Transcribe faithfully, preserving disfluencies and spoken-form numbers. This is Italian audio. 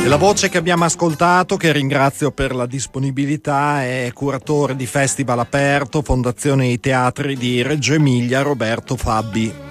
E la voce che abbiamo ascoltato, che ringrazio per la disponibilità, è curatore di Festival Aperto, Fondazione dei Teatri di Reggio Emilia, Roberto Fabbi.